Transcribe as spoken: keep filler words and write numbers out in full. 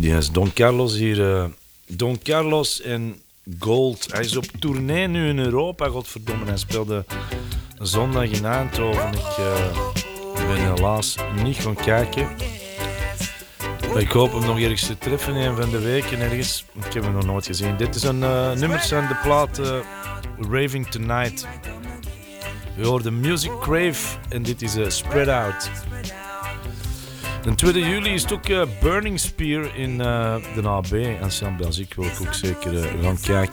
Yes, Don Carlos hier. Uh, Don Carlos en Gold. Hij is op tournee nu in Europa, godverdomme. Hij speelde zondag in Eindhoven. Ik uh, ben helaas niet gaan kijken. Ik hoop hem nog ergens te treffen een van de weken ergens. Ik heb hem nog nooit gezien. Dit is een uh, nummer van de plaat uh, Raving Tonight. We hoorden Music Crave en dit is uh, Spread Out. De tweede juli is het ook uh, Burning Spear in uh, de A B. Ancien Belgique wil ik ook zeker uh, gaan kijken.